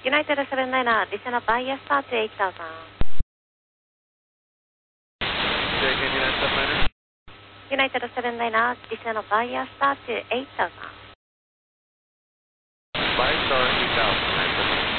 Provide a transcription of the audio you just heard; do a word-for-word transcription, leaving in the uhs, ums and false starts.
United seven niner, additional bias start to eight thousand. United seven niner. United seven niner, additional bias start to eight thousand. Bias start